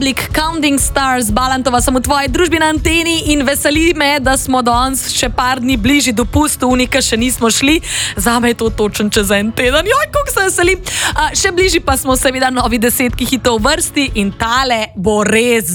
Counting Stars, Balantova, sem v tvoji družbi na anteni in veseli me, da smo danes še par dni bližji dopustu, unika še nismo šli. Zame je to točen čez en teden. Joj, kako se veselim. Še bližji pa smo seveda novi 10 hitov v vrsti in tale bo res